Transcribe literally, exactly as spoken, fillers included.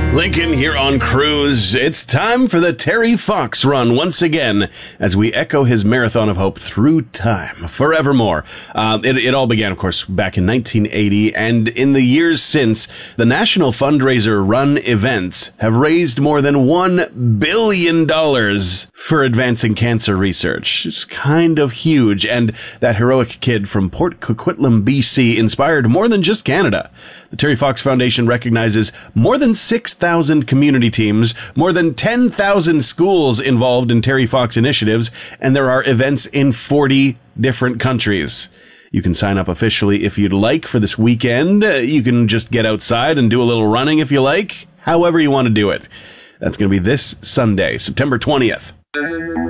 Lincoln here on Cruise. It's time for the Terry Fox run once again as we echo his marathon of hope through time, forevermore. Uh, it, it all began, of course, back in nineteen eighty, and in the years since, the National Fundraiser Run events have raised more than one billion dollars for advancing cancer research. It's kind of huge, and that heroic kid from Port Coquitlam, B C inspired more than just Canada. The Terry Fox Foundation recognizes more than six thousand community teams, more than ten thousand schools involved in Terry Fox initiatives, and there are events in forty different countries. You can sign up officially if you'd like for this weekend. Uh, you can just get outside and do a little running if you like, however you want to do it. That's going to be this Sunday, September twentieth.